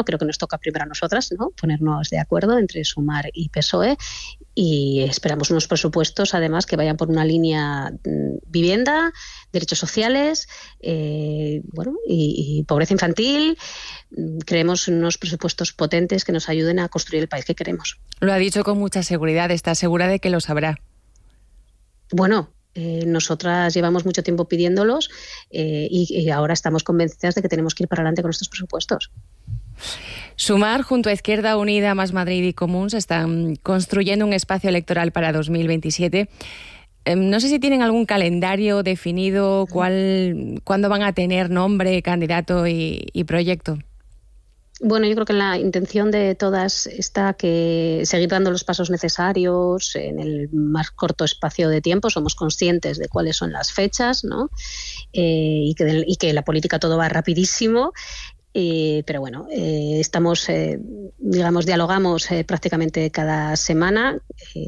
creo que nos toca primero a nosotras, ¿no?, ponernos de acuerdo entre Sumar y PSOE, y esperamos unos presupuestos además que vayan por una línea vivienda, derechos sociales, y pobreza infantil. Creemos unos presupuestos potentes que nos ayuden a construir el país que queremos. Lo ha dicho con mucha seguridad, ¿está segura de que lo sabrá? Bueno, nosotras llevamos mucho tiempo pidiéndolos y ahora estamos convencidas de que tenemos que ir para adelante con estos presupuestos. Sumar, junto a Izquierda Unida, Más Madrid y Comuns, están construyendo un espacio electoral para 2027. No sé si tienen algún calendario definido, cuándo van a tener nombre, candidato y proyecto. Bueno, yo creo que la intención de todas está que seguir dando los pasos necesarios en el más corto espacio de tiempo. Somos conscientes de cuáles son las fechas, ¿no? Y que la política todo va rapidísimo. Pero bueno, estamos, dialogamos prácticamente cada semana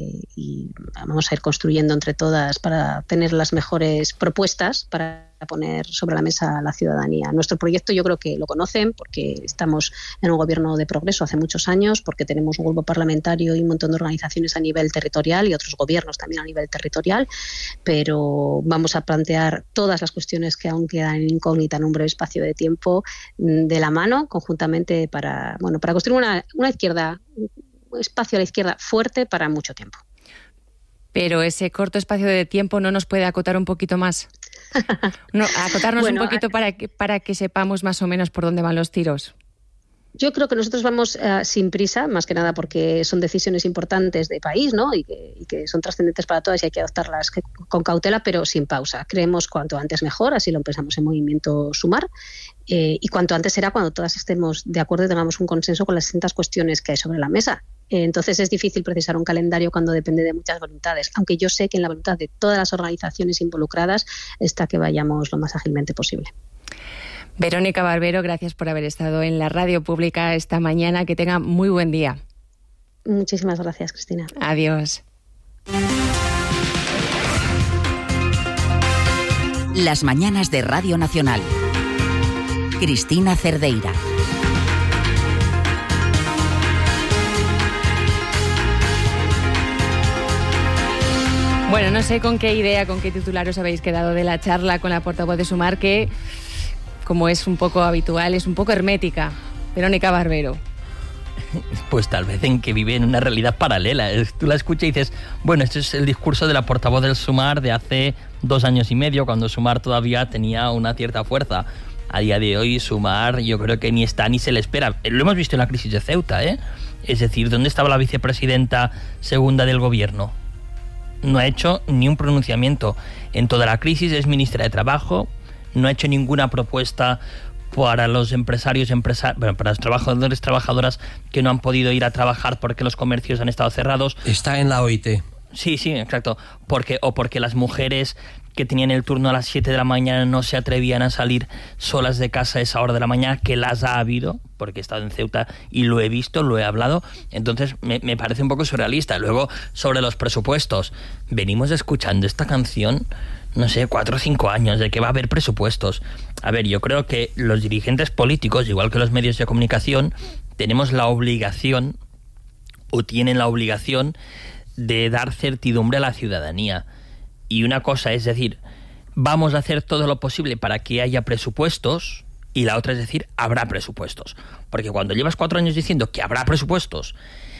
y vamos a ir construyendo entre todas para tener las mejores propuestas para poner sobre la mesa a la ciudadanía. Nuestro proyecto yo creo que lo conocen porque estamos en un gobierno de progreso hace muchos años, porque tenemos un grupo parlamentario y un montón de organizaciones a nivel territorial y otros gobiernos también a nivel territorial, pero vamos a plantear todas las cuestiones que aún quedan en incógnita en un breve espacio de tiempo de la mano, conjuntamente para construir una izquierda, un espacio a la izquierda fuerte para mucho tiempo. Pero ese corto espacio de tiempo no nos puede acotar un poquito más. No, acotarnos un poquito para que sepamos más o menos por dónde van los tiros. Yo creo que nosotros vamos sin prisa, más que nada porque son decisiones importantes de país, ¿no? y que son trascendentes para todas y hay que adoptarlas con cautela, pero sin pausa. Creemos cuanto antes mejor, así lo pensamos en Movimiento Sumar, y cuanto antes será cuando todas estemos de acuerdo y tengamos un consenso con las distintas cuestiones que hay sobre la mesa. Entonces es difícil precisar un calendario cuando depende de muchas voluntades, aunque yo sé que en la voluntad de todas las organizaciones involucradas está que vayamos lo más ágilmente posible. Verónica Barbero, gracias por haber estado en la radio pública esta mañana. Que tenga muy buen día. Muchísimas gracias, Cristina. Adiós. Las mañanas de Radio Nacional. Cristina Cerdeira. Bueno, no sé con qué idea, con qué titular os habéis quedado de la charla con la portavoz de Sumar, que, como es un poco habitual, es un poco hermética. Verónica Barbero. Pues tal vez en que vive en una realidad paralela. Tú la escuchas y dices, bueno, este es el discurso de la portavoz del Sumar de hace 2 años y medio, cuando Sumar todavía tenía una cierta fuerza. A día de hoy, Sumar yo creo que ni está ni se le espera. Lo hemos visto en la crisis de Ceuta, ¿eh? Es decir, ¿dónde estaba la vicepresidenta segunda del gobierno? No ha hecho ni un pronunciamiento en toda la crisis, es ministra de Trabajo, no ha hecho ninguna propuesta para los empresarios, para los trabajadores, trabajadoras que no han podido ir a trabajar porque los comercios han estado cerrados. Está en la OIT. Sí, exacto. Porque las mujeres que tenían el turno a las 7 de la mañana no se atrevían a salir solas de casa a esa hora de la mañana, que las ha habido, porque he estado en Ceuta y lo he visto, lo he hablado. Entonces me parece un poco surrealista. Luego, sobre los presupuestos, venimos escuchando esta canción, no sé, 4 o 5 años, de que va a haber presupuestos. A ver, yo creo que los dirigentes políticos, igual que los medios de comunicación, tenemos la obligación, o tienen la obligación, de dar certidumbre a la ciudadanía. Y una cosa es decir, vamos a hacer todo lo posible para que haya presupuestos, y la otra es decir, habrá presupuestos. Porque cuando llevas 4 años diciendo que habrá presupuestos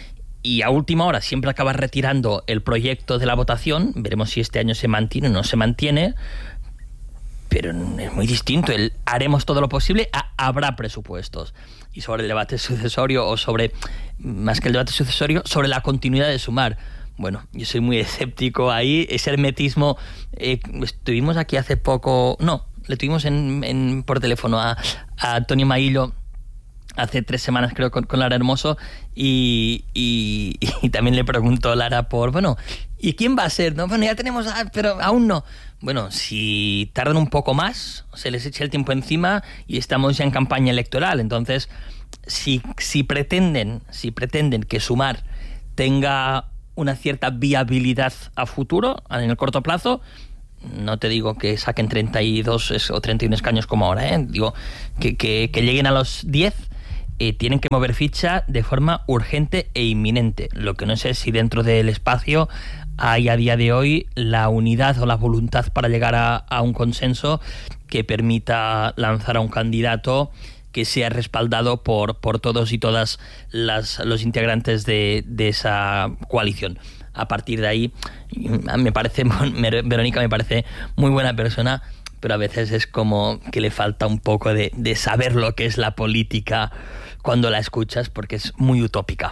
y a última hora siempre acabas retirando el proyecto de la votación, veremos si este año se mantiene o no se mantiene, pero es muy distinto el haremos todo lo posible a habrá presupuestos. Y sobre el debate sucesorio, o sobre, más que el debate sucesorio, sobre la continuidad de Sumar. Bueno, yo soy muy escéptico ahí. Ese hermetismo, estuvimos aquí hace poco, le tuvimos por teléfono a Antonio Maillo hace 3 semanas, creo, con Lara Hermoso, y también le preguntó Lara ¿y quién va a ser? No, bueno, ya tenemos, pero aún no. Bueno, si tardan un poco más, se les echa el tiempo encima y estamos ya en campaña electoral. Entonces, si pretenden que Sumar tenga una cierta viabilidad a futuro, en el corto plazo, no te digo que saquen 32 o 31 escaños como ahora, digo que lleguen a los 10 tienen que mover ficha de forma urgente e inminente. Lo que no sé es si dentro del espacio hay a día de hoy la unidad o la voluntad para llegar a un consenso que permita lanzar a un candidato que sea respaldado por todos y todas los integrantes de esa coalición. A partir de ahí, Verónica me parece muy buena persona, pero a veces es como que le falta un poco de saber lo que es la política cuando la escuchas, porque es muy utópica.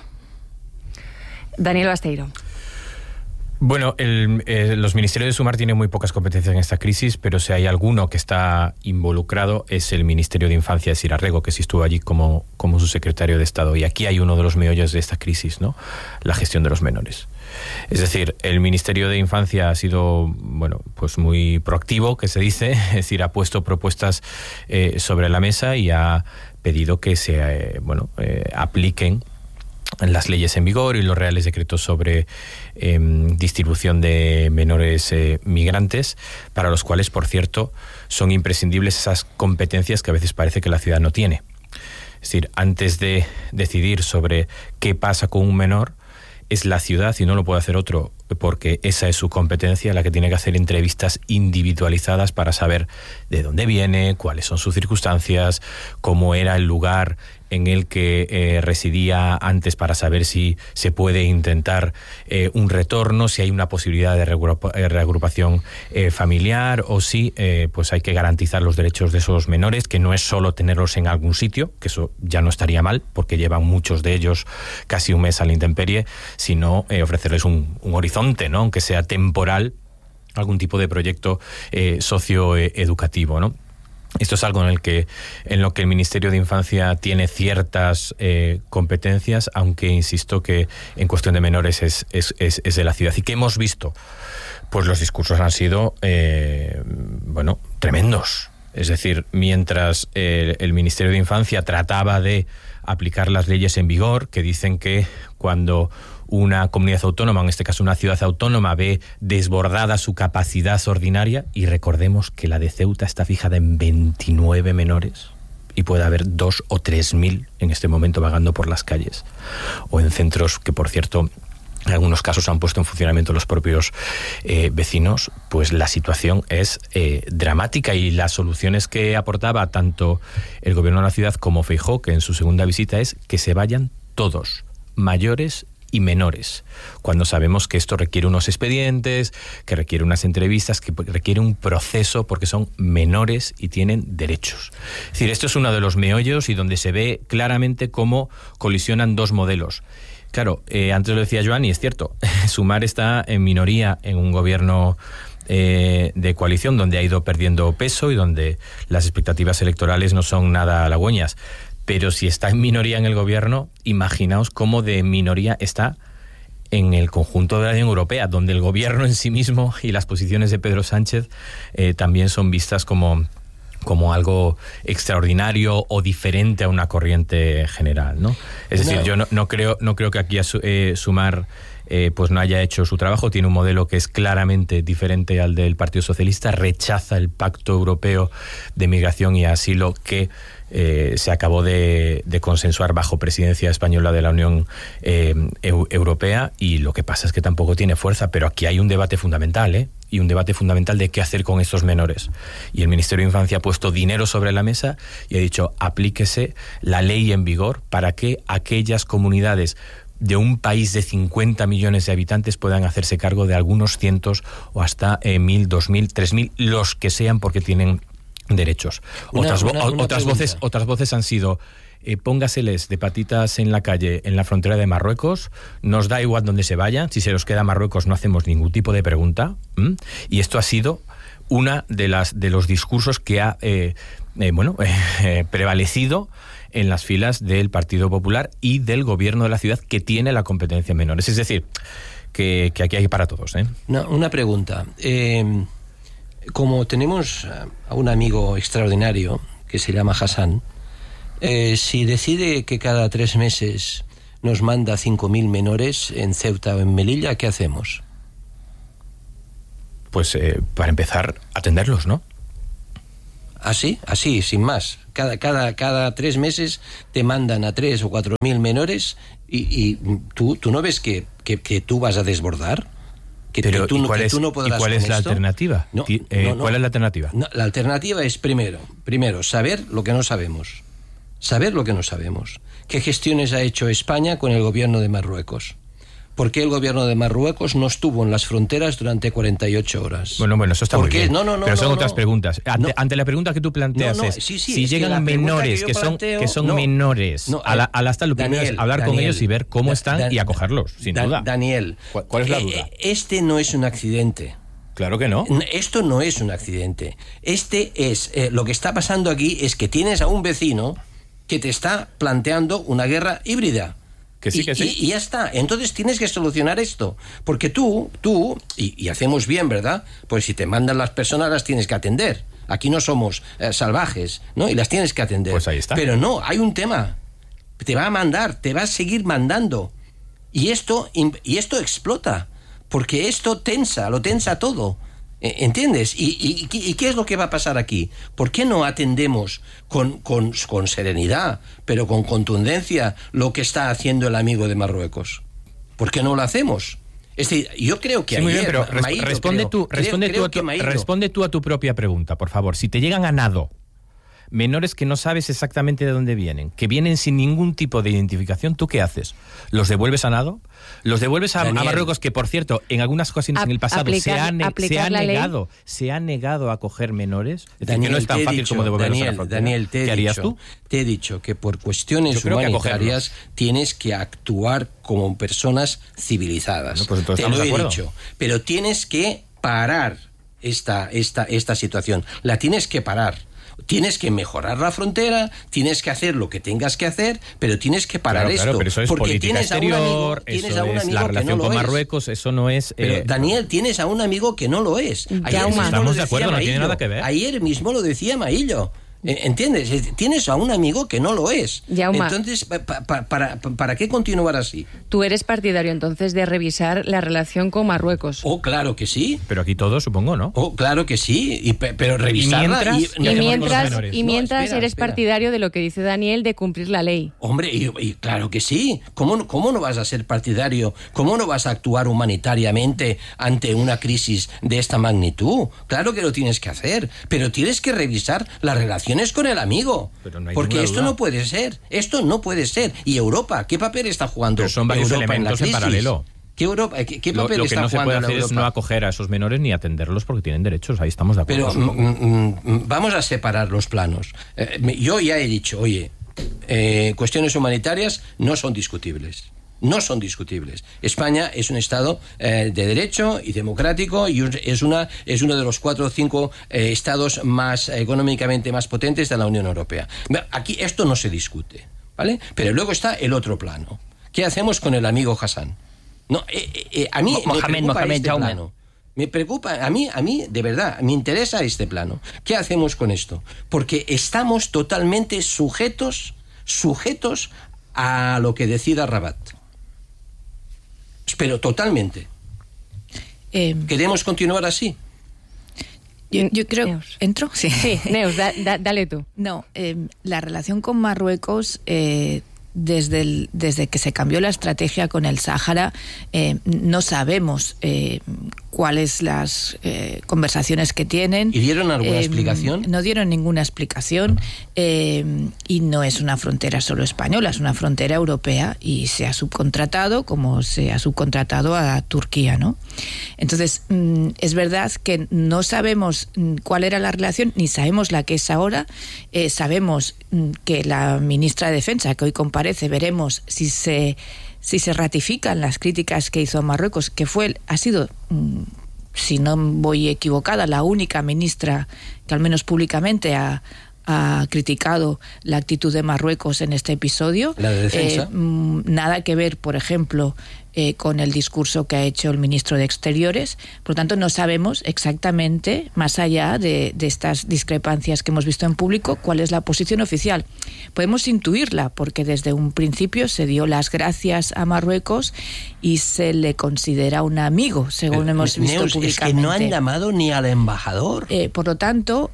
Daniel Basteiro. Bueno, los ministerios de Sumar tienen muy pocas competencias en esta crisis, pero si hay alguno que está involucrado es el Ministerio de Infancia de Sir Arrego, que sí estuvo allí como su secretario de Estado. Y aquí hay uno de los meollos de esta crisis, ¿no? La gestión de los menores. Es decir, el Ministerio de Infancia ha sido, bueno, pues muy proactivo, que se dice, es decir, ha puesto propuestas sobre la mesa y ha pedido que se apliquen las leyes en vigor y los reales decretos sobre distribución de menores migrantes, para los cuales, por cierto, son imprescindibles esas competencias que a veces parece que la ciudad no tiene. Es decir, antes de decidir sobre qué pasa con un menor, es la ciudad, y no lo puede hacer otro, porque esa es su competencia, la que tiene que hacer entrevistas individualizadas para saber de dónde viene, cuáles son sus circunstancias, cómo era el lugar en el que residía antes, para saber si se puede intentar un retorno, si hay una posibilidad de reagrupación familiar, o si pues hay que garantizar los derechos de esos menores, que no es solo tenerlos en algún sitio, que eso ya no estaría mal, porque llevan muchos de ellos casi un mes a la intemperie, sino ofrecerles un horizonte, ¿no? Aunque sea temporal, algún tipo de proyecto socioeducativo, ¿no? Esto es algo en lo que el Ministerio de Infancia tiene ciertas competencias, aunque insisto que en cuestión de menores es de la ciudad. ¿Y qué hemos visto? Pues los discursos han sido, tremendos. Es decir, mientras el Ministerio de Infancia trataba de aplicar las leyes en vigor, que dicen que cuando una comunidad autónoma, en este caso una ciudad autónoma, ve desbordada su capacidad ordinaria, y recordemos que la de Ceuta está fijada en 29 menores y puede haber 2.000 o 3.000 en este momento vagando por las calles, o en centros que, por cierto, en algunos casos han puesto en funcionamiento los propios vecinos, pues la situación es dramática, y las soluciones que aportaba tanto el gobierno de la ciudad como Feijóo, que en su segunda visita, es que se vayan todos, mayores y menores, cuando sabemos que esto requiere unos expedientes, que requiere unas entrevistas, que requiere un proceso, porque son menores y tienen derechos. Es decir, esto es uno de los meollos y donde se ve claramente cómo colisionan dos modelos. Claro, antes lo decía Joan, y es cierto, Sumar está en minoría en un gobierno de coalición donde ha ido perdiendo peso y donde las expectativas electorales no son nada halagüeñas. Pero si está en minoría en el gobierno, imaginaos cómo de minoría está en el conjunto de la Unión Europea, donde el gobierno en sí mismo y las posiciones de Pedro Sánchez también son vistas como algo extraordinario o diferente a una corriente general, ¿no? Es decir, yo no creo que aquí Sumar pues no haya hecho su trabajo. Tiene un modelo que es claramente diferente al del Partido Socialista, rechaza el Pacto Europeo de Migración y Asilo que se acabó de consensuar bajo presidencia española de la Unión Europea, y lo que pasa es que tampoco tiene fuerza. Pero aquí hay un debate fundamental, y un debate fundamental de qué hacer con estos menores. Y el Ministerio de Infancia ha puesto dinero sobre la mesa y ha dicho: aplíquese la ley en vigor para que aquellas comunidades de un país de 50 millones de habitantes puedan hacerse cargo de algunos cientos o hasta 1.000, 2.000, 3.000, los que sean, porque tienen derechos. Otras voces han sido: póngaseles de patitas en la calle en la frontera de Marruecos, nos da igual dónde se vayan, si se los queda Marruecos no hacemos ningún tipo de pregunta. Y esto ha sido una de los discursos que ha prevalecido en las filas del Partido Popular y del gobierno de la ciudad, que tiene la competencia en menores. Es decir, que aquí hay para todos. Una pregunta. Como tenemos a un amigo extraordinario que se llama Hassan, si decide que cada 3 meses nos manda 5.000 menores en Ceuta o en Melilla, ¿qué hacemos? Pues para empezar, atenderlos, ¿no? Así, sin más. Cada 3 meses te mandan a 3 o 4 mil menores y tú no ves que tú vas a desbordar. Pero, ¿y cuál es la alternativa? ¿Cuál es la alternativa? No, la alternativa es primero saber lo que no sabemos. ¿Qué gestiones ha hecho España con el gobierno de Marruecos? ¿Por qué el gobierno de Marruecos no estuvo en las fronteras durante 48 horas? Bueno, eso está muy bien. Pero son otras preguntas. Ante la pregunta que tú planteas si llegan menores que son menores a la lo primero es hablar con ellos y ver cómo están y acogerlos, sin duda. Daniel, ¿cuál es la duda? Este no es un accidente. Claro que no. Esto no es un accidente. Lo que está pasando aquí es que tienes a un vecino que te está planteando una guerra híbrida. Que sí. Y ya está. Entonces tienes que solucionar esto. Porque tú y hacemos bien, ¿verdad? Pues si te mandan las personas, las tienes que atender. Aquí no somos salvajes, ¿no? Y las tienes que atender. Pues ahí está. Pero no, hay un tema. Te va a mandar, te va a seguir mandando. Y esto explota. Porque esto lo tensa todo. ¿Entiendes? ¿Y qué es lo que va a pasar aquí? ¿Por qué no atendemos con serenidad, pero con contundencia, lo que está haciendo el amigo de Marruecos? ¿Por qué no lo hacemos? Es decir, yo creo que muy bien, pero responde tú a tu propia pregunta, por favor. Si te llegan a nado menores que no sabes exactamente de dónde vienen, que vienen sin ningún tipo de identificación, ¿tú qué haces? ¿Los devuelves a nado? ¿Los devuelves a Marruecos, que por cierto, en algunas ocasiones en el pasado se ha negado a acoger menores? Es decir, que no es tan fácil como devolverlos a la frontera. Daniel, ¿qué harías tú? Te he dicho que por cuestiones humanitarias tienes que actuar como personas civilizadas. Pues te lo he dicho. Pero tienes que parar esta situación. La tienes que parar. Tienes que mejorar la frontera, tienes que hacer lo que tengas que hacer, pero tienes que parar esto. Pero eso es porque política exterior, eso es la relación con Marruecos, eso no es... Pero, Daniel, tienes a un amigo que no lo es. Estamos de acuerdo, no tiene nada que ver. Ayer mismo lo decía Maillo. ¿Entiendes? Tienes a un amigo que no lo es. Jaume. Entonces, ¿para qué continuar así? ¿Tú eres partidario entonces de revisar la relación con Marruecos? Oh, claro que sí. Pero aquí todos, supongo, ¿no? Oh, claro que sí. Pero revisarla... Y mientras eres partidario de lo que dice Daniel de cumplir la ley. Hombre, y claro que sí. ¿Cómo no vas a ser partidario? ¿Cómo no vas a actuar humanitariamente ante una crisis de esta magnitud? Claro que lo tienes que hacer, pero tienes que revisar la relación con el amigo, porque esto no puede ser. Y Europa, ¿qué papel está jugando? Pero son varios Europa elementos en paralelo. ¿Qué papel lo está que no jugando se puede hacer Europa? es no acoger a esos menores ni atenderlos porque tienen derechos, ahí estamos de acuerdo. Pero vamos a separar los planos. Yo ya he dicho, cuestiones humanitarias no son discutibles. España es un Estado de derecho y democrático y es uno de los 4 o 5 estados más económicamente más potentes de la Unión Europea. Aquí esto no se discute, ¿vale? Pero luego está el otro plano. ¿Qué hacemos con el amigo Hassan? No, a mí me preocupa, a mí de verdad me interesa este plano. ¿Qué hacemos con esto? Porque estamos totalmente sujetos a lo que decida Rabat. Pero totalmente. ¿Queremos continuar así? Yo creo... Neus. ¿Entro? Sí. Neus, dale tú. No, la relación con Marruecos... Desde que se cambió la estrategia con el Sáhara, no sabemos cuáles las conversaciones que tienen. ¿Y dieron alguna explicación? No dieron ninguna explicación y no es una frontera solo española, es una frontera europea y se ha subcontratado como se ha subcontratado a Turquía, ¿no? Entonces, es verdad que no sabemos cuál era la relación, ni sabemos la que es ahora. Sabemos que la ministra de Defensa, que hoy comparece, veremos si se ratifican las críticas que hizo a Marruecos, que ha sido, si no voy equivocada, la única ministra que al menos públicamente ha criticado la actitud de Marruecos en este episodio. ¿La de Defensa? Nada que ver, por ejemplo, con el discurso que ha hecho el ministro de Exteriores. Por lo tanto, no sabemos exactamente, más allá de estas discrepancias que hemos visto en público, cuál es la posición oficial. Podemos intuirla, porque desde un principio se dio las gracias a Marruecos y se le considera un amigo, según hemos visto públicamente. Es que no han llamado ni al embajador. Por lo tanto,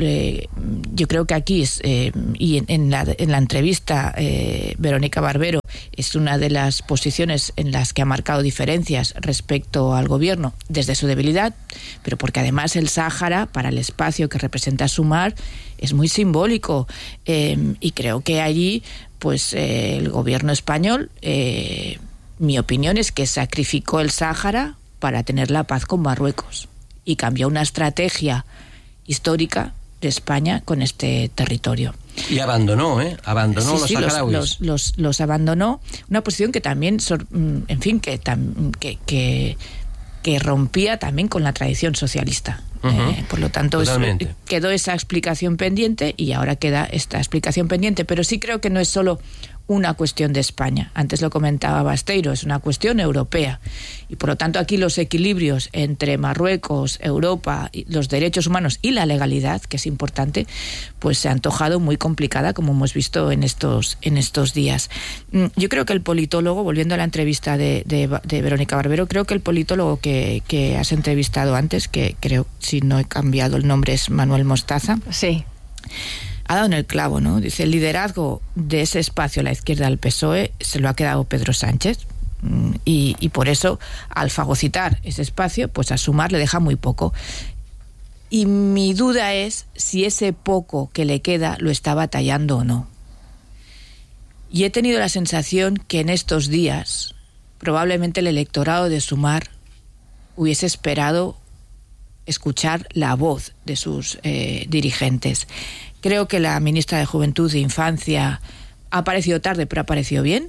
yo creo que aquí, y en la entrevista, Verónica Barbero es una de las posiciones en las que ha marcado diferencias respecto al gobierno desde su debilidad, pero porque además el Sáhara, para el espacio que representa Sumar, es muy simbólico, y creo que allí pues el gobierno español, mi opinión es que sacrificó el Sáhara para tener la paz con Marruecos y cambió una estrategia histórica de España con este territorio. Y abandonó los saharauis. Los abandonó. Una posición que también, en fin, que rompía también con la tradición socialista. Por lo tanto, quedó esa explicación pendiente y ahora queda esta explicación pendiente. Pero sí creo que no es solo una cuestión de España. Antes lo comentaba Basteiro, es una cuestión europea. Y por lo tanto aquí los equilibrios entre Marruecos, Europa, los derechos humanos y la legalidad, que es importante, pues se ha antojado muy complicada, como hemos visto en estos días. Yo creo que el politólogo, volviendo a la entrevista de Verónica Barbero, creo que el politólogo que has entrevistado antes, que creo, si no he cambiado el nombre, es Manuel Mostaza. Sí. Ha dado en el clavo, ¿no? Dice, el liderazgo de ese espacio a la izquierda del PSOE se lo ha quedado Pedro Sánchez, y por eso, al fagocitar ese espacio, pues a Sumar le deja muy poco. Y mi duda es si ese poco que le queda lo está batallando o no. Y he tenido la sensación que en estos días probablemente el electorado de Sumar hubiese esperado escuchar la voz de sus dirigentes. Creo que la ministra de Juventud e Infancia ha aparecido tarde, pero ha aparecido bien,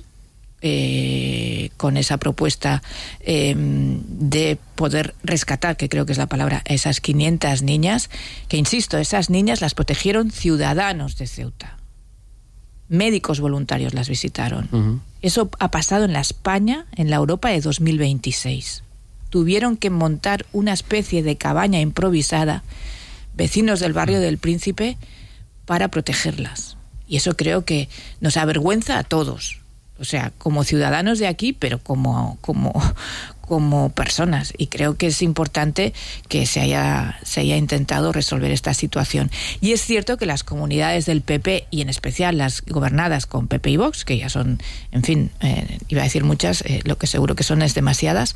con esa propuesta de poder rescatar, que creo que es la palabra, a esas 500 niñas, que insisto, esas niñas las protegieron ciudadanos de Ceuta. Médicos voluntarios las visitaron. Eso ha pasado en la España, en la Europa de 2026. Tuvieron que montar una especie de cabaña improvisada, vecinos del barrio del Príncipe, para protegerlas. Y eso creo que nos avergüenza a todos. O sea, como ciudadanos de aquí, pero como personas. Y creo que es importante que se haya intentado resolver esta situación. Y es cierto que las comunidades del PP, y en especial las gobernadas con PP y Vox, que ya son, en fin, iba a decir muchas, lo que seguro que son es demasiadas,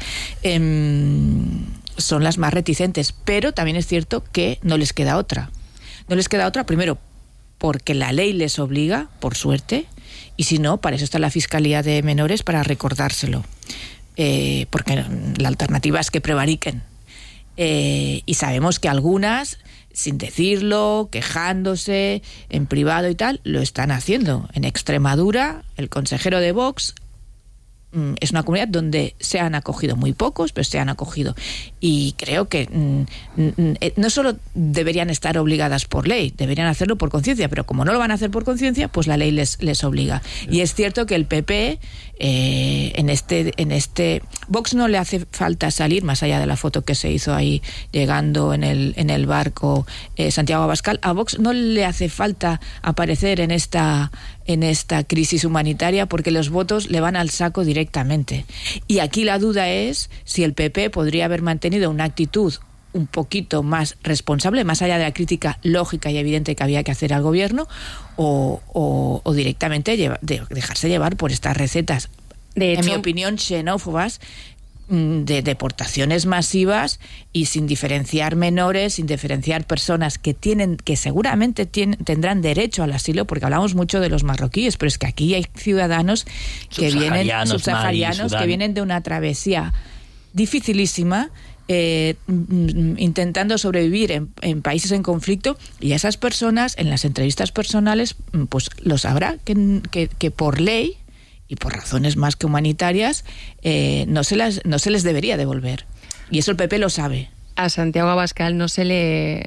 son las más reticentes. Pero también es cierto que no les queda otra. No les queda otra, primero, porque la ley les obliga, por suerte, y si no, para eso está la Fiscalía de Menores, para recordárselo. Porque la alternativa es que prevariquen. Y sabemos que algunas, sin decirlo, quejándose, en privado y tal, lo están haciendo. En Extremadura, el consejero de Vox, es una comunidad donde se han acogido muy pocos, pero se han acogido. Y creo que no solo deberían estar obligadas por ley, deberían hacerlo por conciencia, pero como no lo van a hacer por conciencia, pues la ley les obliga. Y es cierto que el PP, en este Vox no le hace falta salir, más allá de la foto que se hizo ahí llegando en el barco Santiago Abascal, a Vox no le hace falta aparecer en esta crisis humanitaria, porque los votos le van al saco directamente. Y aquí la duda es si el PP podría haber mantenido una actitud un poquito más responsable, más allá de la crítica lógica y evidente que había que hacer al gobierno, o directamente dejarse llevar por estas recetas, de hecho, en mi opinión, xenófobas, de deportaciones masivas y sin diferenciar menores, sin diferenciar personas que seguramente tendrán derecho al asilo, porque hablamos mucho de los marroquíes, pero es que aquí hay ciudadanos que vienen subsaharianos, que vienen de una travesía dificilísima, intentando sobrevivir en países en conflicto, y a esas personas, en las entrevistas personales, pues lo sabrá que por ley y por razones más que humanitarias, no se les debería devolver. Y eso el PP lo sabe. A Santiago Abascal no se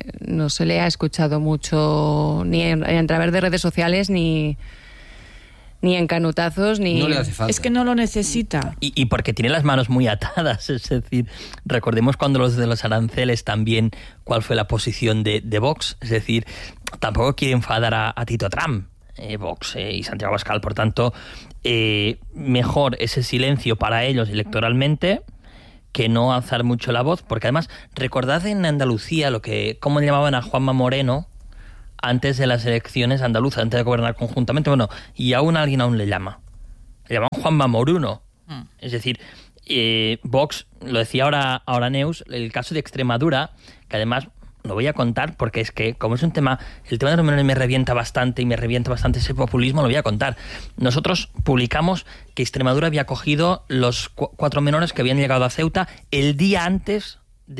le ha escuchado mucho, ni a través de redes sociales, ni ni en canutazos, ni... No le hace falta. Es que no lo necesita. Y porque tiene las manos muy atadas, es decir, recordemos cuando los de los aranceles también, cuál fue la posición de Vox, es decir, tampoco quiere enfadar a Tito Trump, Vox y Santiago Abascal, por tanto, mejor ese silencio para ellos electoralmente que no alzar mucho la voz, porque además, recordad en Andalucía cómo llamaban a Juanma Moreno antes de las elecciones andaluzas, antes de gobernar conjuntamente, bueno, y alguien le llama. Le llaman Juanma Moruno. Es decir, Vox, lo decía ahora Neus, el caso de Extremadura, que además lo voy a contar porque es que, como es un tema, el tema de los menores me revienta bastante ese populismo, lo voy a contar. Nosotros publicamos que Extremadura había cogido los 4 menores que habían llegado a Ceuta el día antes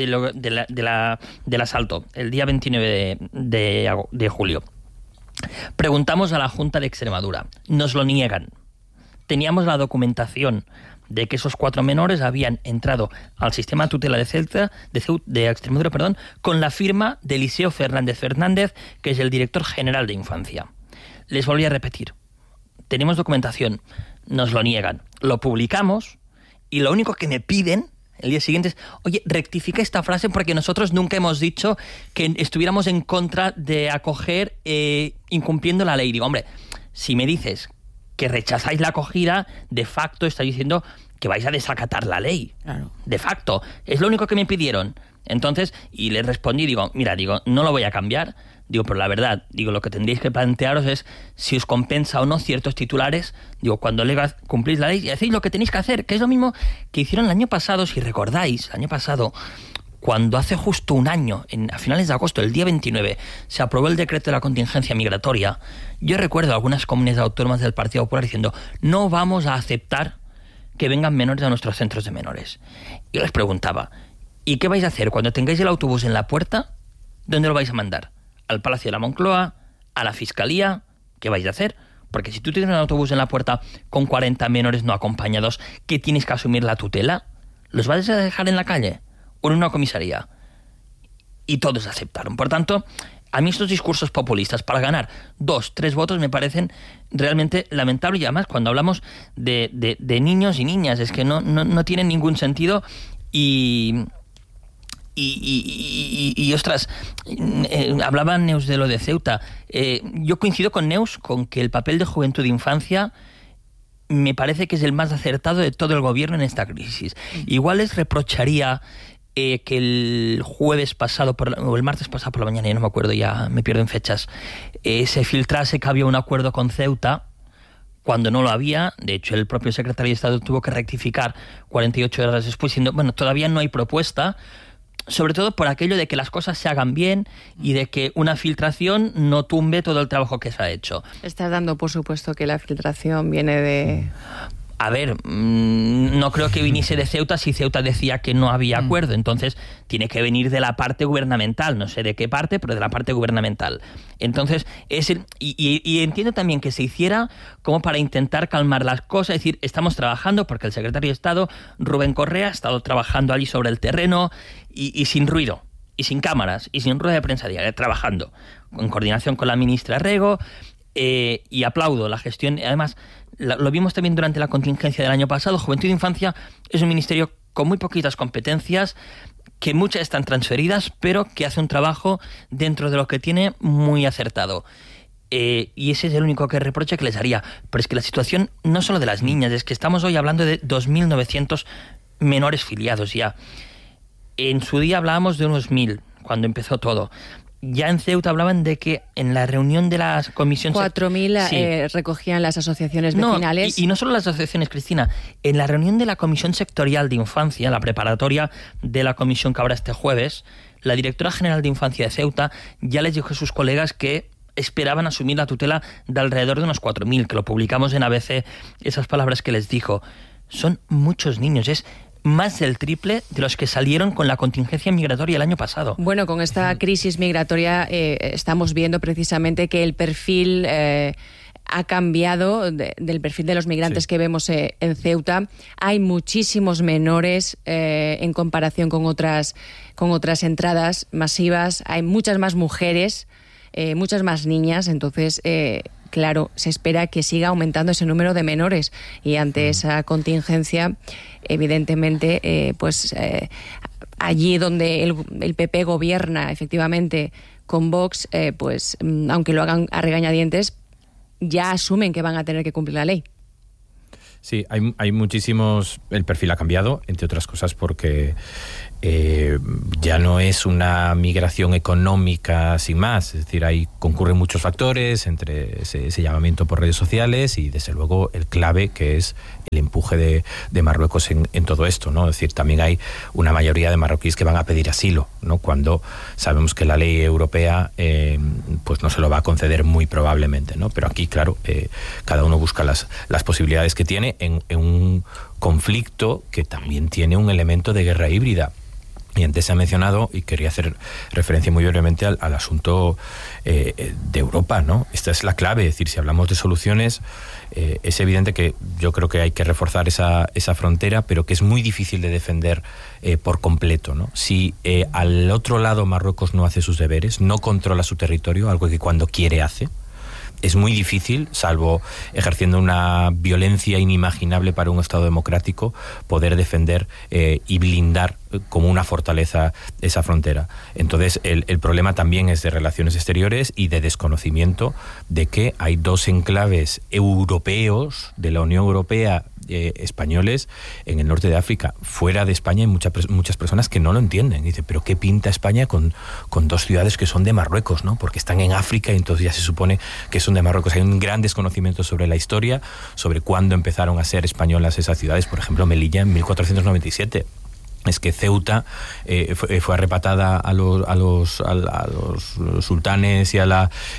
del asalto, el día 29 de julio. Preguntamos a la Junta de Extremadura, nos lo niegan. Teníamos la documentación de que esos 4 menores habían entrado al sistema de tutela de Extremadura, con la firma de Eliseo Fernández Fernández, que es el director general de Infancia. Les volví a repetir, tenemos documentación, nos lo niegan. Lo publicamos y lo único que me piden el día siguiente es, oye, rectifica esta frase porque nosotros nunca hemos dicho que estuviéramos en contra de acoger incumpliendo la ley. Digo, hombre, si me dices que rechazáis la acogida, de facto estáis diciendo que vais a desacatar la ley. Claro. De facto. Es lo único que me pidieron. Entonces, y le respondí, digo, no lo voy a cambiar. Digo, pero la verdad, lo que tendríais que plantearos es si os compensa o no ciertos titulares. Digo, cuando cumplís la ley y hacéis lo que tenéis que hacer, que es lo mismo que hicieron el año pasado, si recordáis, el año pasado, cuando hace justo un año, a finales de agosto, el día 29, se aprobó el decreto de la contingencia migratoria. Yo recuerdo a algunas comunidades autónomas del Partido Popular diciendo, no vamos a aceptar que vengan menores a nuestros centros de menores. Yo les preguntaba, ¿y qué vais a hacer cuando tengáis el autobús en la puerta? ¿Dónde lo vais a mandar? ¿Al Palacio de la Moncloa? ¿A la Fiscalía? ¿Qué vais a hacer? Porque si tú tienes un autobús en la puerta con 40 menores no acompañados, ¿qué tienes que asumir la tutela? ¿Los vas a dejar en la calle o en una comisaría? Y todos aceptaron. Por tanto, a mí estos discursos populistas para ganar 2, 3 votos me parecen realmente lamentables, y además cuando hablamos de niños y niñas es que no tienen ningún sentido. Y ostras, hablaba Neus de lo de Ceuta. Yo coincido con Neus con que el papel de Juventud e Infancia me parece que es el más acertado de todo el gobierno en esta crisis. Igual les reprocharía que el jueves pasado o el martes pasado por la mañana, ya no me acuerdo, ya me pierdo en fechas, se filtrase que había un acuerdo con Ceuta cuando no lo había. De hecho, el propio secretario de Estado tuvo que rectificar 48 horas después diciendo, bueno, todavía no hay propuesta, sobre todo por aquello de que las cosas se hagan bien y de que una filtración no tumbe todo el trabajo que se ha hecho. Estás dando por supuesto que la filtración viene de... A ver, no creo que viniese de Ceuta si Ceuta decía que no había acuerdo. Entonces, tiene que venir de la parte gubernamental. No sé de qué parte, pero de la parte gubernamental. Entonces, y entiendo también que se hiciera como para intentar calmar las cosas. Es decir, estamos trabajando, porque el secretario de Estado, Rubén Correa, ha estado trabajando allí sobre el terreno y sin ruido, y sin cámaras, y sin rueda de prensa diaria, trabajando en coordinación con la ministra Rego. Y aplaudo la gestión. Además, lo vimos también durante la contingencia del año pasado. Juventud e Infancia es un ministerio con muy poquitas competencias, que muchas están transferidas, pero que hace un trabajo dentro de lo que tiene muy acertado. Y ese es el único reproche que les haría. Pero es que la situación no solo de las niñas, es que estamos hoy hablando de 2.900 menores filiados ya. En su día hablábamos de unos 1.000, cuando empezó todo. Ya en Ceuta hablaban de que en la reunión de la comisión... 4.000 recogían las asociaciones vecinales. Y no solo las asociaciones, Cristina. En la reunión de la Comisión Sectorial de Infancia, la preparatoria de la comisión que habrá este jueves, la directora general de Infancia de Ceuta ya les dijo a sus colegas que esperaban asumir la tutela de alrededor de unos 4.000, que lo publicamos en ABC, esas palabras que les dijo. Son muchos niños, es más del triple de los que salieron con la contingencia migratoria el año pasado. Bueno, con esta crisis migratoria estamos viendo precisamente que el perfil ha cambiado del perfil de los migrantes que vemos en Ceuta. Hay muchísimos menores en comparación con otras entradas masivas. Hay muchas más mujeres muchas más niñas, entonces... claro, se espera que siga aumentando ese número de menores y ante esa contingencia, evidentemente, allí donde el PP gobierna efectivamente con Vox, aunque lo hagan a regañadientes, ya asumen que van a tener que cumplir la ley. Sí, hay muchísimos... El perfil ha cambiado, entre otras cosas, porque ya no es una migración económica sin más. Es decir, ahí concurren muchos factores, entre ese llamamiento por redes sociales y, desde luego, el clave, que es el empuje de Marruecos en todo esto, ¿no? Es decir, también hay una mayoría de marroquíes que van a pedir asilo, ¿no? Cuando sabemos que la ley europea pues no se lo va a conceder muy probablemente, ¿no? Pero aquí, claro, cada uno busca las posibilidades que tiene en un conflicto que también tiene un elemento de guerra híbrida. Y antes se ha mencionado, y quería hacer referencia muy brevemente al asunto de Europa, ¿no? Esta es la clave, es decir, si hablamos de soluciones, es evidente que yo creo que hay que reforzar esa frontera, pero que es muy difícil de defender por completo, ¿no? Si al otro lado Marruecos no hace sus deberes, no controla su territorio, algo que cuando quiere hace, es muy difícil, salvo ejerciendo una violencia inimaginable para un Estado democrático, poder defender y blindar como una fortaleza esa frontera. Entonces, el problema también es de relaciones exteriores y de desconocimiento de que hay dos enclaves europeos de la Unión Europea, españoles, en el norte de África. Fuera de España hay muchas personas que no lo entienden. Dicen, ¿pero qué pinta España con dos ciudades que son de Marruecos, ¿no? Porque están en África y entonces ya se supone que son de Marruecos. Hay un gran desconocimiento sobre la historia, sobre cuándo empezaron a ser españolas esas ciudades. Por ejemplo, Melilla en 1497. Es que Ceuta fue arrebatada a los sultanes y a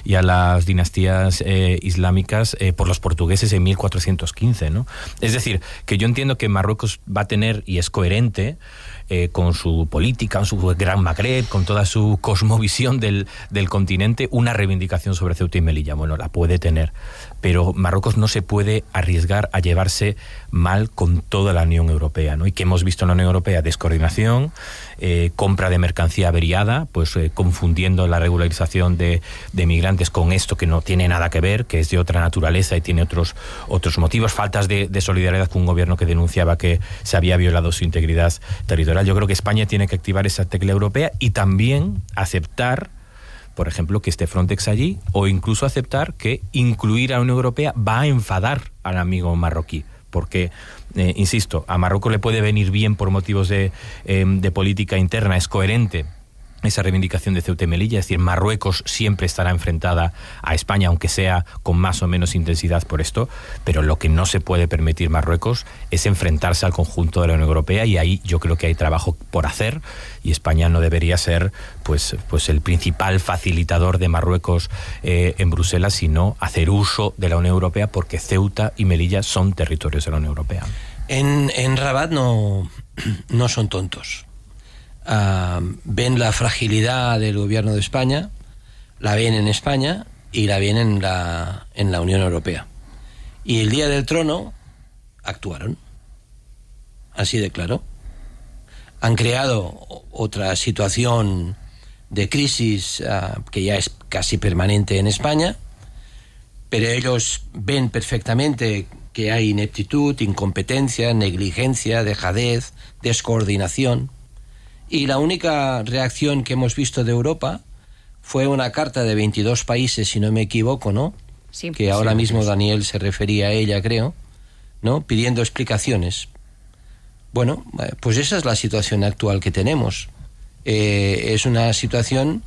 las dinastías islámicas por los portugueses en 1415, ¿no? Es decir, que yo entiendo que Marruecos va a tener, y es coherente, con su política, con su gran Magreb, con toda su cosmovisión del continente, una reivindicación sobre Ceuta y Melilla. Bueno, la puede tener, pero Marruecos no se puede arriesgar a llevarse mal con toda la Unión Europea, ¿no? Y que hemos visto en la Unión Europea descoordinación, compra de mercancía averiada, pues confundiendo la regularización de migrantes con esto que no tiene nada que ver, que es de otra naturaleza y tiene otros motivos, faltas de solidaridad con un gobierno que denunciaba que se había violado su integridad territorial. Yo creo que España tiene que activar esa tecla europea y también aceptar, por ejemplo, que esté Frontex allí, o incluso aceptar que incluir a la Unión Europea va a enfadar al amigo marroquí. Porque, insisto, a Marruecos le puede venir bien por motivos de política interna, es coherente esa reivindicación de Ceuta y Melilla, es decir, Marruecos siempre estará enfrentada a España, aunque sea con más o menos intensidad por esto, pero lo que no se puede permitir Marruecos es enfrentarse al conjunto de la Unión Europea, y ahí yo creo que hay trabajo por hacer, y España no debería ser pues el principal facilitador de Marruecos en Bruselas, sino hacer uso de la Unión Europea, porque Ceuta y Melilla son territorios de la Unión Europea. En Rabat no son tontos. Ven la fragilidad del gobierno de España, la ven en España y la ven en la Unión Europea. Y el día del trono actuaron, así de claro. Han creado otra situación de crisis que ya es casi permanente en España, pero ellos ven perfectamente que hay ineptitud, incompetencia, negligencia, dejadez, descoordinación. Y la única reacción que hemos visto de Europa fue una carta de 22 países, si no me equivoco, ¿no? Sí, que ahora sí, mismo Daniel se refería a ella, creo, ¿no? Pidiendo explicaciones. Bueno, pues esa es la situación actual que tenemos. Es una situación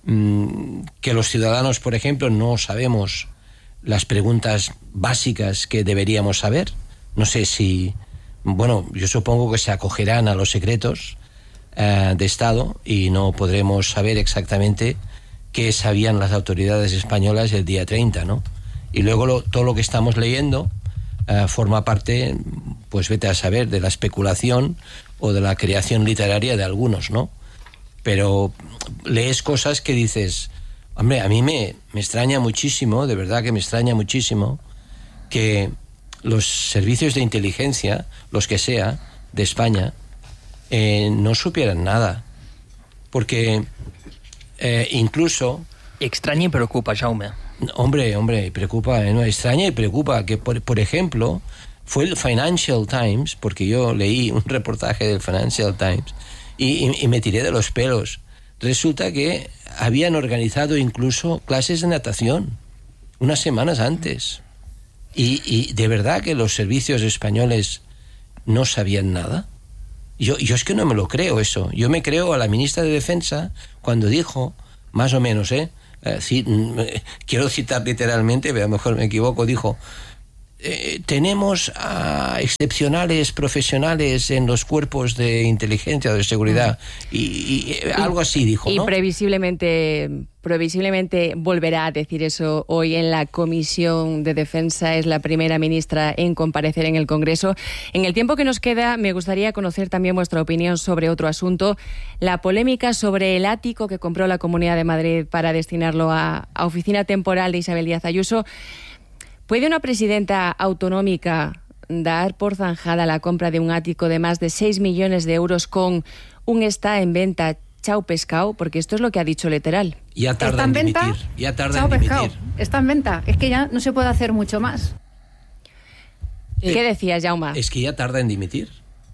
que los ciudadanos, por ejemplo, no sabemos las preguntas básicas que deberíamos saber. No sé si... Bueno, yo supongo que se acogerán a los secretos de Estado y no podremos saber exactamente qué sabían las autoridades españolas el día 30, ¿no? Y luego todo lo que estamos leyendo forma parte, pues vete a saber, de la especulación o de la creación literaria de algunos, ¿no? Pero lees cosas que dices, hombre, a mí me extraña muchísimo, de verdad que me extraña muchísimo, que los servicios de inteligencia, los que sea, de España, no supieran nada, porque incluso Extraña y preocupa, Jaume. Hombre, preocupa, ¿no? Extraña y preocupa que, por ejemplo, fue el Financial Times, porque yo leí un reportaje del Financial Times y me tiré de los pelos. Resulta que habían organizado incluso clases de natación unas semanas antes. Y de verdad que los servicios españoles no sabían nada. Yo es que no me lo creo eso. Yo me creo a la ministra de Defensa cuando dijo, más o menos, quiero citar literalmente, pero a lo mejor me equivoco, dijo, tenemos a excepcionales profesionales en los cuerpos de inteligencia o de seguridad y algo así dijo, ¿no? Y previsiblemente volverá a decir eso hoy en la Comisión de Defensa. Es la primera ministra en comparecer en el Congreso. En el tiempo que nos queda, me gustaría conocer también vuestra opinión sobre otro asunto, la polémica sobre el ático que compró la Comunidad de Madrid para destinarlo a oficina temporal de Isabel Díaz Ayuso. ¿Puede una presidenta autonómica dar por zanjada la compra de un ático de más de 6 millones de euros con un está en venta, chao pescado? Porque esto es lo que ha dicho literal. Ya tarda en dimitir. Ya tarda en dimitir. Está en venta. Es que ya no se puede hacer mucho más. ¿Qué decías, Jaume? Es que ya tarda en dimitir.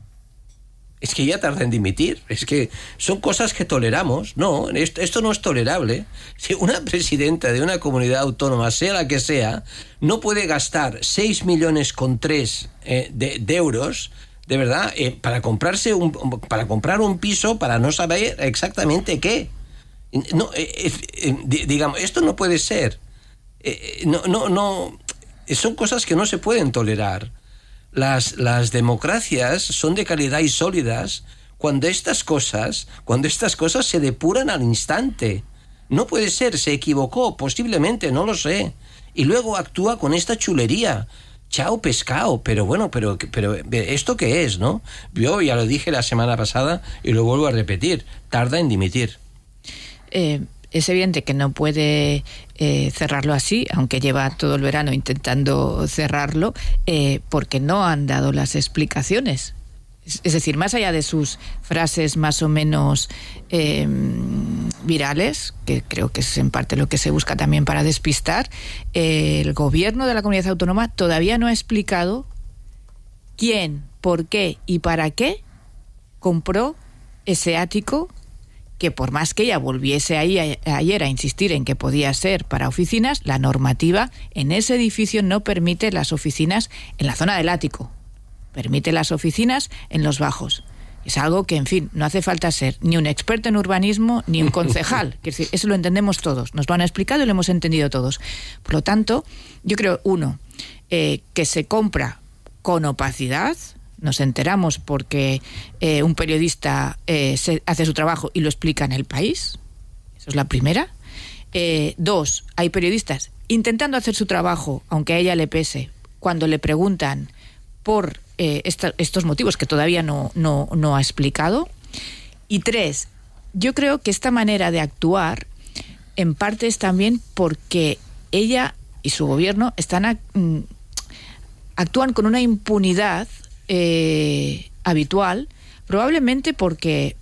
Es que son cosas que toleramos. No, esto no es tolerable. Si una presidenta de una comunidad autónoma, sea la que sea, no puede gastar 6,3 millones de euros, de verdad, para comprar un piso para no saber exactamente qué. No, digamos, esto no puede ser. No, son cosas que no se pueden tolerar. Las democracias son de calidad y sólidas cuando estas cosas se depuran al instante. No puede ser, se equivocó, posiblemente, no lo sé. Y luego actúa con esta chulería. Chao pescado, pero bueno, pero ¿esto qué es, no? Yo ya lo dije la semana pasada y lo vuelvo a repetir, tarda en dimitir. Es evidente que no puede cerrarlo así, aunque lleva todo el verano intentando cerrarlo, porque no han dado las explicaciones. Es decir, más allá de sus frases más o menos virales, que creo que es en parte lo que se busca también para despistar, el gobierno de la comunidad autónoma todavía no ha explicado quién, por qué y para qué compró ese ático, que por más que ella volviese ayer a insistir en que podía ser para oficinas, la normativa en ese edificio no permite las oficinas en la zona del ático, permite las oficinas en los bajos. Es algo que, en fin, no hace falta ser ni un experto en urbanismo ni un concejal. Es decir, eso lo entendemos todos, nos lo han explicado y lo hemos entendido todos. Por lo tanto, yo creo, que se compra con opacidad. Nos enteramos porque un periodista hace su trabajo y lo explica en El País. Eso es la primera. 2, hay periodistas intentando hacer su trabajo, aunque a ella le pese, cuando le preguntan por estos motivos que todavía no ha explicado. Y 3, yo creo que esta manera de actuar en parte es también porque ella y su gobierno actúan con una impunidad habitual, probablemente porque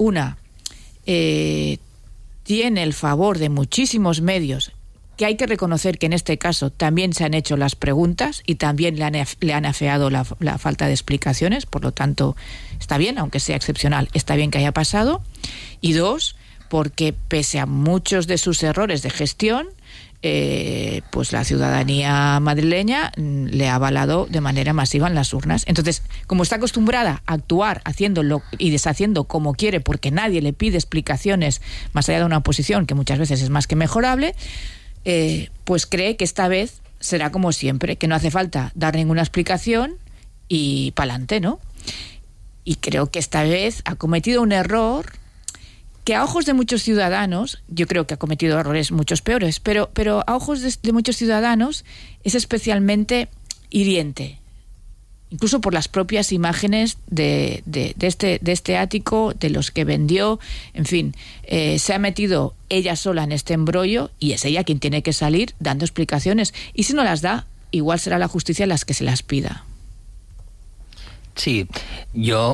tiene el favor de muchísimos medios, que hay que reconocer que en este caso también se han hecho las preguntas y también le han afeado la falta de explicaciones, por lo tanto está bien, aunque sea excepcional, está bien que haya pasado. Y 2, porque pese a muchos de sus errores de gestión, pues la ciudadanía madrileña le ha avalado de manera masiva en las urnas. Entonces, como está acostumbrada a actuar haciéndolo y deshaciendo como quiere, porque nadie le pide explicaciones más allá de una oposición que muchas veces es más que mejorable, pues cree que esta vez será como siempre, que no hace falta dar ninguna explicación y pa'lante, ¿no? Y creo que esta vez ha cometido un error que a ojos de muchos ciudadanos, yo creo que ha cometido errores muchos peores, pero a ojos de muchos ciudadanos es especialmente hiriente, incluso por las propias imágenes de este ático, de los que vendió, en fin, se ha metido ella sola en este embrollo y es ella quien tiene que salir dando explicaciones, y si no las da, igual será la justicia las que se las pida. Sí, yo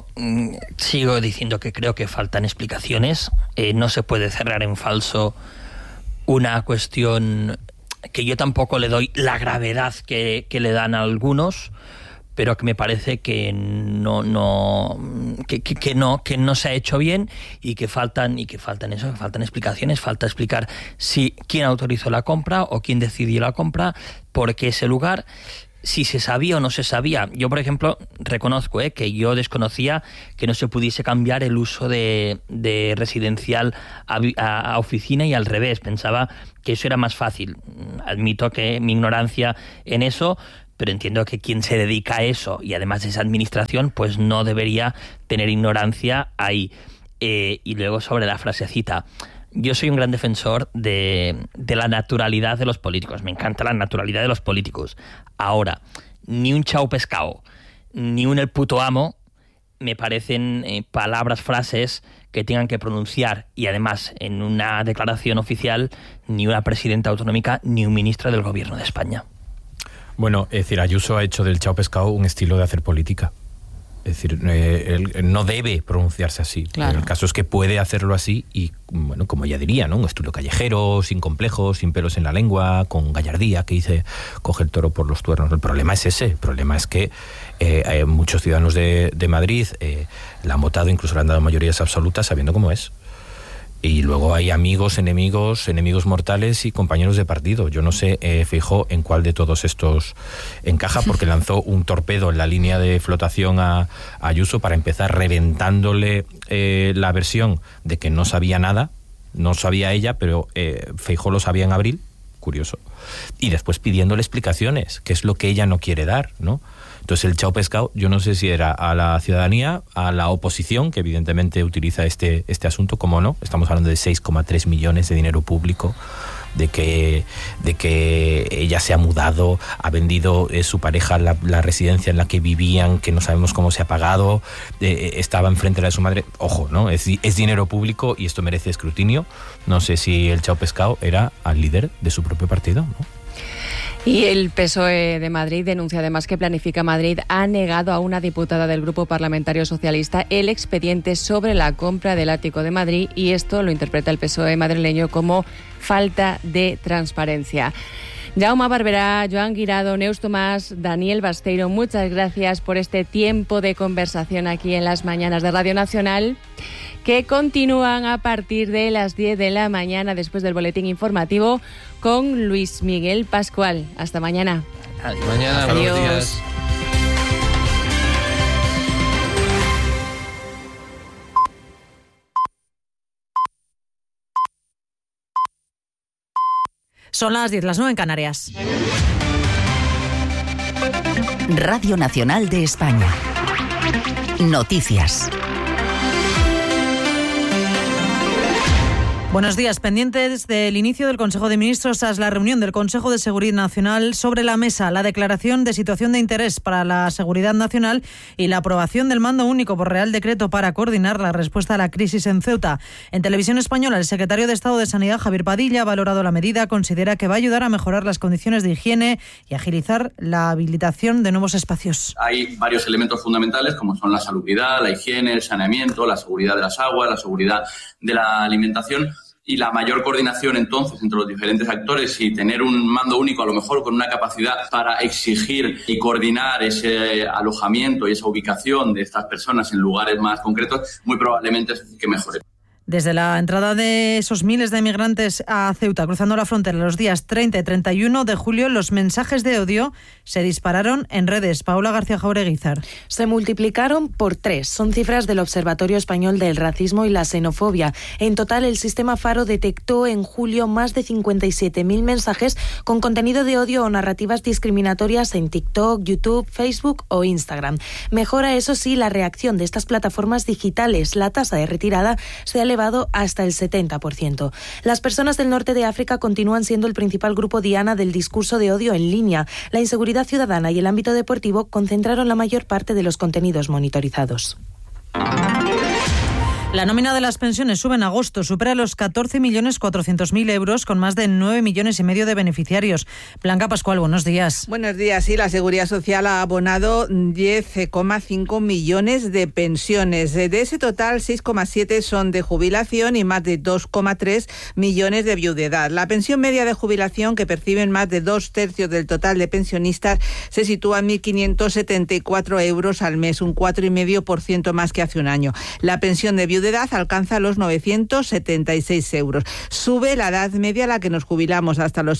sigo diciendo que creo que faltan explicaciones. No se puede cerrar en falso una cuestión que yo tampoco le doy la gravedad que le dan a algunos, pero que me parece que no se ha hecho bien y que faltan explicaciones. Falta explicar quién autorizó la compra o quién decidió la compra, por qué ese lugar, si se sabía o no se sabía. Yo, por ejemplo, reconozco que yo desconocía que no se pudiese cambiar el uso de residencial a oficina y al revés. Pensaba que eso era más fácil. Admito que mi ignorancia en eso, pero entiendo que quien se dedica a eso y además es administración, pues no debería tener ignorancia ahí. Y luego sobre la frasecita. Yo soy un gran defensor de la naturalidad de los políticos. Me encanta la naturalidad de los políticos. Ahora, ni un chao pescado, ni un el puto amo me parecen frases que tengan que pronunciar, y además en una declaración oficial, ni una presidenta autonómica ni un ministro del gobierno de España. Bueno, es decir, Ayuso ha hecho del chao pescado un estilo de hacer política. Es decir, él no debe pronunciarse así. Claro. El caso es que puede hacerlo así y, bueno, como ella diría, ¿no? Un estilo callejero, sin complejos, sin pelos en la lengua, con gallardía, que dice, coge el toro por los cuernos. El problema es ese. El problema es que muchos ciudadanos de Madrid la han votado, incluso le han dado mayorías absolutas, sabiendo cómo es. Y luego hay amigos, enemigos mortales y compañeros de partido. Yo no sé, Feijóo, en cuál de todos estos encaja, porque lanzó un torpedo en la línea de flotación a Ayuso para empezar reventándole la versión de que no sabía nada, no sabía ella, pero Feijóo lo sabía en abril, curioso, y después pidiéndole explicaciones, que es lo que ella no quiere dar, ¿no? Entonces el chao pescado, yo no sé si era a la ciudadanía, a la oposición, que evidentemente utiliza este asunto, como no, estamos hablando de 6,3 millones de dinero público, de que ella se ha mudado, ha vendido su pareja la residencia en la que vivían, que no sabemos cómo se ha pagado, estaba enfrente de su madre. Ojo, ¿no? Es dinero público y esto merece escrutinio. No sé si el chao pescado era al líder de su propio partido, ¿no? Y el PSOE de Madrid denuncia además que Planifica Madrid ha negado a una diputada del Grupo Parlamentario Socialista el expediente sobre la compra del ático de Madrid, y esto lo interpreta el PSOE madrileño como falta de transparencia. Jaume Barberá, Joan Guirado, Neus Tomás, Daniel Basteiro, muchas gracias por este tiempo de conversación aquí en las mañanas de Radio Nacional, que continúan a partir de las 10 de la mañana después del boletín informativo con Luis Miguel Pascual. Hasta mañana. Hasta mañana. Adiós. Buenos días. Son las 10, las 9 en Canarias. Radio Nacional de España. Noticias. Buenos días. Pendientes del inicio del Consejo de Ministros tras la reunión del Consejo de Seguridad Nacional, sobre la mesa la declaración de situación de interés para la seguridad nacional y la aprobación del mando único por Real Decreto para coordinar la respuesta a la crisis en Ceuta. En Televisión Española, el secretario de Estado de Sanidad, Javier Padilla, ha valorado la medida, considera que va a ayudar a mejorar las condiciones de higiene y agilizar la habilitación de nuevos espacios. Hay varios elementos fundamentales como son la salubridad, la higiene, el saneamiento, la seguridad de las aguas, la seguridad de la alimentación, y la mayor coordinación entonces entre los diferentes actores y tener un mando único, a lo mejor con una capacidad para exigir y coordinar ese alojamiento y esa ubicación de estas personas en lugares más concretos, muy probablemente es que mejore. Desde la entrada de esos miles de migrantes a Ceuta, cruzando la frontera los días 30 y 31 de julio, los mensajes de odio se dispararon en redes. Paula García Jaureguizar. Se multiplicaron por 3. Son cifras del Observatorio Español del Racismo y la Xenofobia. En total, el sistema Faro detectó en julio más de 57.000 mensajes con contenido de odio o narrativas discriminatorias en TikTok, YouTube, Facebook o Instagram. Mejora, eso sí, la reacción de estas plataformas digitales. La tasa de retirada se ha elevado hasta el 70%. Las personas del norte de África continúan siendo el principal grupo diana del discurso de odio en línea. La inseguridad ciudadana y el ámbito deportivo concentraron la mayor parte de los contenidos monitorizados. La nómina de las pensiones sube en agosto, supera los 14.400.000 euros con más de 9,5 millones de beneficiarios. Blanca Pascual, buenos días. Buenos días. Sí, la Seguridad Social ha abonado 10,5 millones de pensiones. De ese total, 6,7 son de jubilación y más de 2,3 millones de viudedad. La pensión media de jubilación, que perciben más de 2/3 del total de pensionistas, se sitúa en 1.574 euros al mes, un 4,5% más que hace un año. La pensión de viudedad alcanza los 976 euros. Sube la edad media a la que nos jubilamos hasta los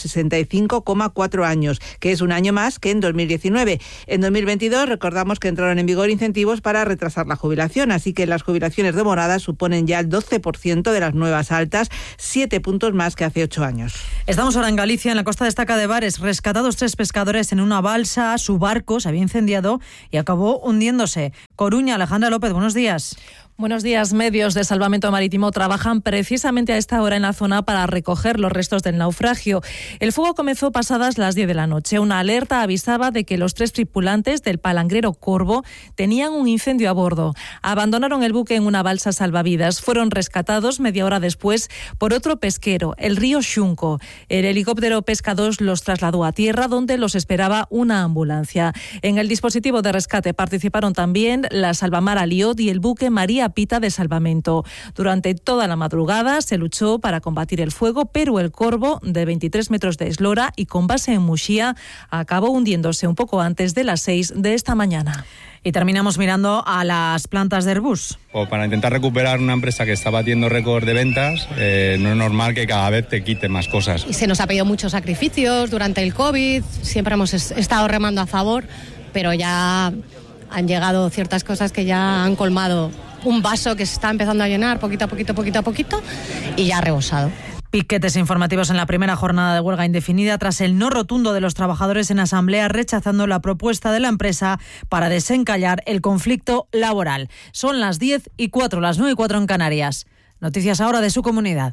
65,4 años, que es un año más que en 2019. En 2022 recordamos que entraron en vigor incentivos para retrasar la jubilación, así que las jubilaciones demoradas suponen ya el 12% de las nuevas altas, 7 puntos más que hace 8 años. Estamos ahora en Galicia, en la costa de Estaca de Bares. Rescatados 3 pescadores en una balsa, su barco se había incendiado y acabó hundiéndose. Coruña, Alejandra López, buenos días. Buenos días. Medios de salvamento marítimo trabajan precisamente a esta hora en la zona para recoger los restos del naufragio. El fuego comenzó pasadas las 10 de la noche. Una alerta avisaba de que los 3 tripulantes del palangrero Corvo tenían un incendio a bordo. Abandonaron el buque en una balsa salvavidas. Fueron rescatados media hora después por otro pesquero, el río Xunco. El helicóptero Pesca 2 los trasladó a tierra, donde los esperaba una ambulancia. En el dispositivo de rescate participaron también la Salvamar Aliot y el buque María Pita de salvamento. Durante toda la madrugada se luchó para combatir el fuego, pero el Corvo, de 23 metros de eslora y con base en Muxía, acabó hundiéndose un poco antes de las 6 de esta mañana. Y terminamos mirando a las plantas de Airbus. Para intentar recuperar una empresa que está batiendo récord de ventas, no es normal que cada vez te quite más cosas. Y se nos ha pedido muchos sacrificios durante el COVID, siempre hemos estado remando a favor, pero ya han llegado ciertas cosas que ya han colmado un vaso que se está empezando a llenar poquito a poquito y ya ha rebosado. Piquetes informativos en la primera jornada de huelga indefinida tras el no rotundo de los trabajadores en asamblea rechazando la propuesta de la empresa para desencallar el conflicto laboral. Son las 10:04, las 9:04 en Canarias. Noticias ahora de su comunidad.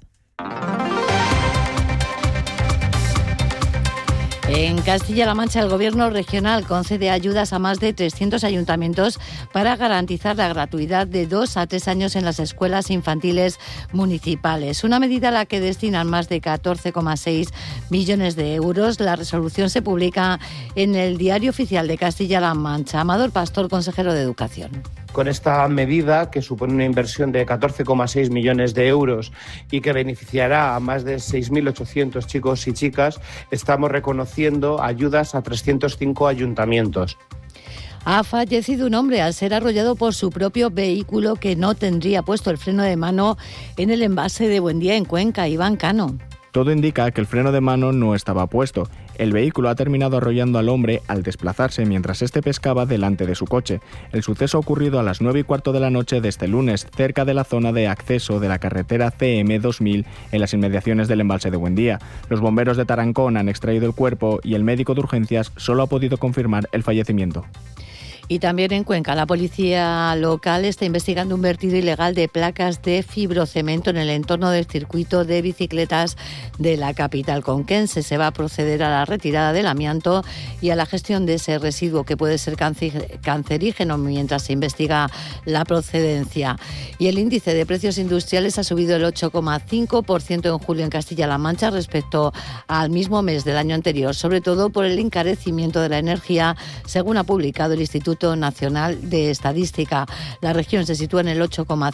En Castilla-La Mancha, el Gobierno regional concede ayudas a más de 300 ayuntamientos para garantizar la gratuidad de 2 a 3 años en las escuelas infantiles municipales. Una medida a la que destinan más de 14,6 millones de euros. La resolución se publica en el Diario Oficial de Castilla-La Mancha. Amador Pastor, consejero de Educación. Con esta medida, que supone una inversión de 14,6 millones de euros y que beneficiará a más de 6.800 chicos y chicas, estamos reconociendo ayudas a 305 ayuntamientos. Ha fallecido un hombre al ser arrollado por su propio vehículo que no tendría puesto el freno de mano en el embalse de Buendía, en Cuenca. Iván Cano. Todo indica que el freno de mano no estaba puesto. El vehículo ha terminado arrollando al hombre al desplazarse mientras este pescaba delante de su coche. El suceso ha ocurrido a las 9:15 de la noche de este lunes, cerca de la zona de acceso de la carretera CM2000 en las inmediaciones del embalse de Buendía. Los bomberos de Tarancón han extraído el cuerpo y el médico de urgencias solo ha podido confirmar el fallecimiento. Y también en Cuenca, la policía local está investigando un vertido ilegal de placas de fibrocemento en el entorno del circuito de bicicletas de la capital conquense. Se va a proceder a la retirada del amianto y a la gestión de ese residuo que puede ser cancerígeno mientras se investiga la procedencia. Y el índice de precios industriales ha subido el 8,5% en julio en Castilla-La Mancha respecto al mismo mes del año anterior, sobre todo por el encarecimiento de la energía, según ha publicado el Instituto Nacional de Estadística. La región se sitúa en el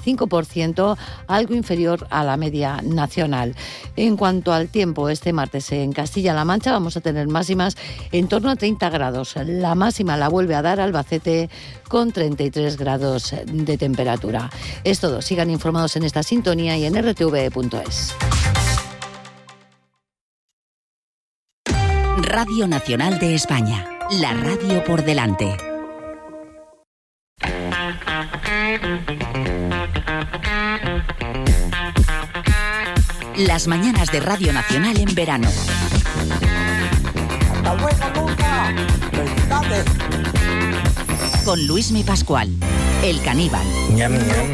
8,5%, algo inferior a la media nacional. En cuanto al tiempo, este martes en Castilla-La Mancha vamos a tener máximas en torno a 30 grados. La máxima la vuelve a dar Albacete con 33 grados de temperatura. Es todo. Sigan informados en esta sintonía y en rtv.es. Radio Nacional de España. La radio por delante. Las mañanas de Radio Nacional en verano. ¡Hasta luego, Luca! ¡Felicidades! Con Luismi Pascual, el caníbal. Ñam, ñam.